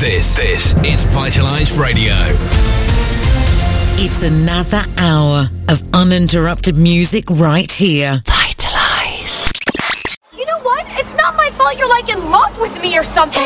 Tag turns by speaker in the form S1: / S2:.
S1: This is Vitalize Radio.
S2: It's another hour of uninterrupted music right here. Vitalize.
S3: You know what? It's not my fault you're like in love with me or something.